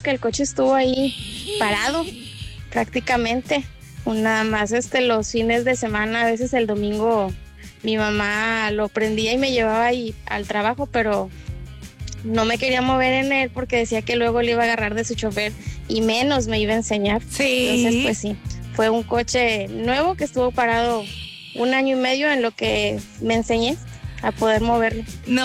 que el coche estuvo ahí parado prácticamente. Nada más los fines de semana, a veces el domingo mi mamá lo prendía y me llevaba ahí al trabajo, pero no me quería mover en él porque decía que luego le iba a agarrar de su chofer y menos me iba a enseñar. Sí. Entonces, pues sí, fue un coche nuevo que estuvo parado 1 año y medio en lo que me enseñé a poder moverlo. No.